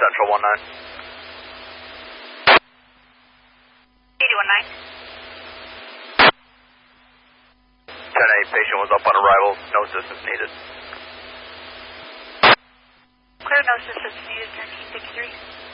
Central 19. 8019. 10-8, patient was up on arrival, no assistance needed. Clear, no assistance needed, 1353.